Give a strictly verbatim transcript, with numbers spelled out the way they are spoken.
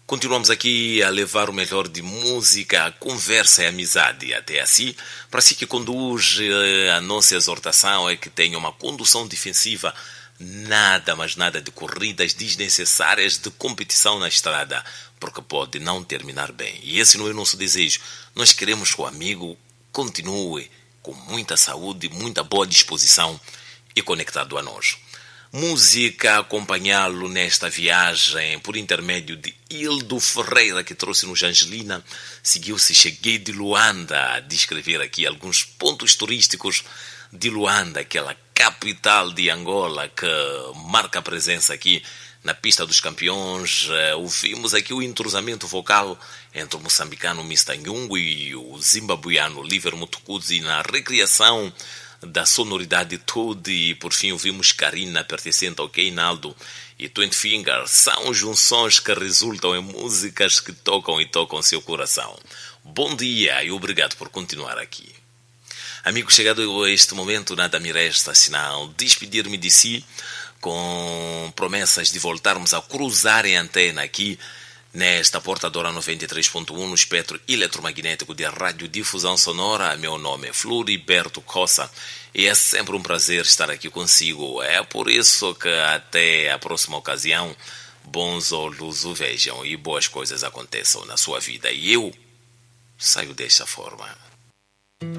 Continuamos aqui a levar o melhor de música, conversa e amizade. Até assim, para si que conduz, a nossa exortação é que tenha uma condução defensiva, nada, mas nada de corridas desnecessárias de competição na estrada, porque pode não terminar bem. E esse não é o nosso desejo. Nós queremos que o amigo continue com muita saúde, muita boa disposição e conectado a nós. Música acompanhá-lo nesta viagem por intermédio de Hildo Ferreira, que trouxe-nos Angelina. Seguiu-se Cheguei de Luanda, a descrever aqui alguns pontos turísticos de Luanda, aquela capital de Angola que marca a presença aqui na pista dos campeões. Ouvimos aqui o entrosamento vocal entre o moçambicano mister Nyungu e o zimbabuiano Liver Mutukudzi na recriação da sonoridade toda, e por fim ouvimos Karina pertencente ao Keinaldo e Twenty Fingers. São junções que resultam em músicas que tocam e tocam seu coração. Bom dia e obrigado por continuar aqui. Amigo, chegado a este momento, nada me resta senão despedir-me de si com promessas de voltarmos a cruzar em antena aqui nesta portadora noventa e três ponto um no espectro eletromagnético de radiodifusão sonora. Meu nome é Floriberto Cossa e é sempre um prazer estar aqui consigo. É por isso que até a próxima ocasião, bons olhos o vejam e boas coisas aconteçam na sua vida. E eu saio desta forma.